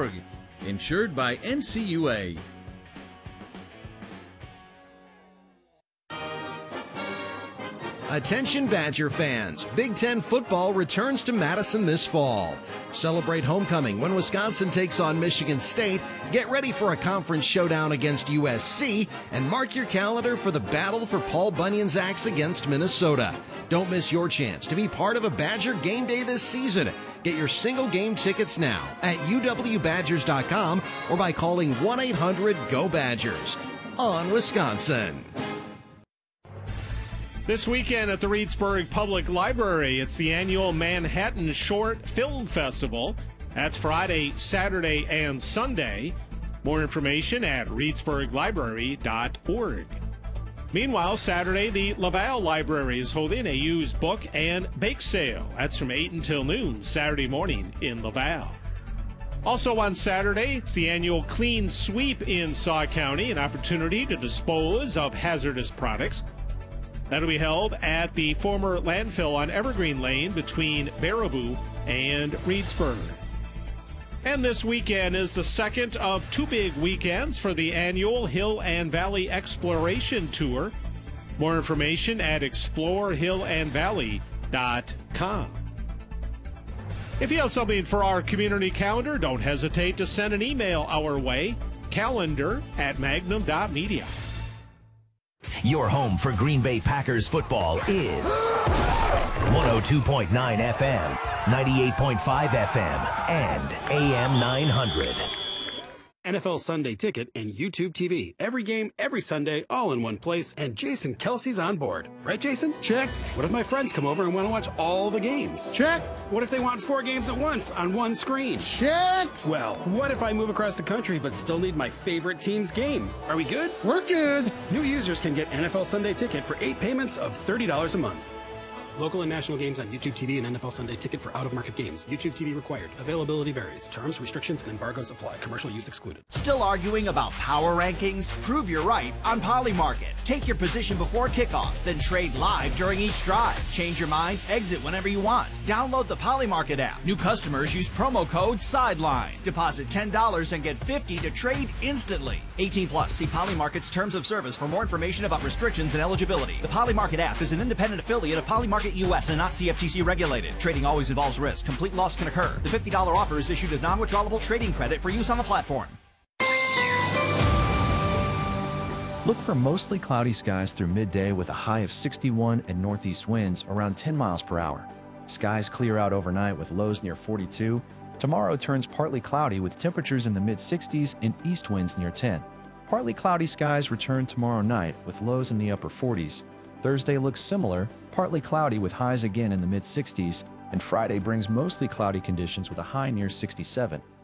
Reedsburg. Insured by NCUA. Attention Badger fans, Big Ten football returns to Madison this fall. Celebrate homecoming when Wisconsin takes on Michigan State, get ready for a conference showdown against USC, and mark your calendar for the battle for Paul Bunyan's Axe against Minnesota. Don't miss your chance to be part of a Badger game day this season. Get your single game tickets now at uwbadgers.com or by calling 1-800-GO-BADGERS. On Wisconsin. This weekend at the Reedsburg Public Library, it's the annual Manhattan Short Film Festival. That's Friday, Saturday, and Sunday. More information at reedsburglibrary.org. Meanwhile, Saturday, the Laval Library is holding a used book and bake sale. That's from 8 until noon Saturday morning in Laval. Also on Saturday, it's the annual Clean Sweep in Saw County, an opportunity to dispose of hazardous products. That'll be held at the former landfill on Evergreen Lane between Baraboo and Reedsburg. And this weekend is the second of two big weekends for the annual Hill and Valley Exploration Tour. More information at explorehillandvalley.com. If you have something for our community calendar, don't hesitate to send an email our way, calendar@magnum.media. Your home for Green Bay Packers football is 102.9 FM, 98.5 FM, and AM 900. NFL Sunday Ticket and YouTube TV. Every game, every Sunday, all in one place, and Jason Kelsey's on board. Right, Jason? Check. What if my friends come over and want to watch all the games? Check. What if they want 4 games at once on one screen? Check. Well, what if I move across the country but still need my favorite team's game? Are we good? We're good. New users can get NFL Sunday Ticket for 8 payments of $30 a month. Local and national games on YouTube TV and NFL Sunday Ticket for out-of-market games. YouTube TV required. Availability varies. Terms, restrictions, and embargoes apply. Commercial use excluded. Still arguing about power rankings? Prove you're right on Polymarket. Take your position before kickoff, then trade live during each drive. Change your mind, exit whenever you want. Download the Polymarket app. New customers use promo code SIDELINE. Deposit $10 and get $50 to trade instantly. 18 plus. See Polymarket's terms of service for more information about restrictions and eligibility. The Polymarket app is an independent affiliate of Polymarket US and not CFTC regulated. Trading always involves risk. Complete loss can occur. The $50 offer is issued as non-withdrawable trading credit for use on the platform. Look for mostly cloudy skies through midday with a high of 61 and northeast winds around 10 miles per hour. Skies clear out overnight with lows near 42. Tomorrow turns partly cloudy with temperatures in the mid-60s and east winds near 10. Partly cloudy skies return tomorrow night with lows in the upper 40s. Thursday looks similar, partly cloudy with highs again in the mid-60s, and Friday brings mostly cloudy conditions with a high near 67.